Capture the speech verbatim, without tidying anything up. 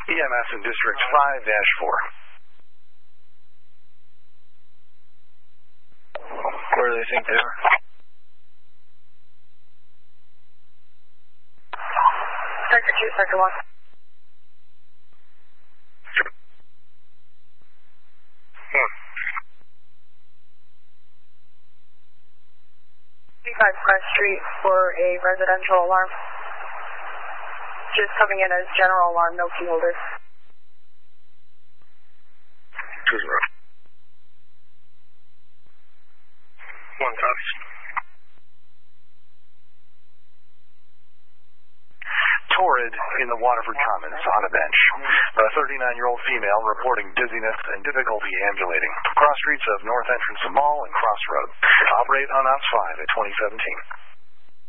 E M S in District five dash four. Where do they think they are? Sector two, Sector one. Hmm. fifty-five Crest Street for a residential alarm. Just coming in as general alarm, no key holder. Two zero. One copies. Torrid in the Waterford Commons on a bench. A thirty-nine-year-old female reporting dizziness and difficulty ambulating. Cross streets of North Entrance Mall and Cross Road. Operate on ops five at twenty seventeen.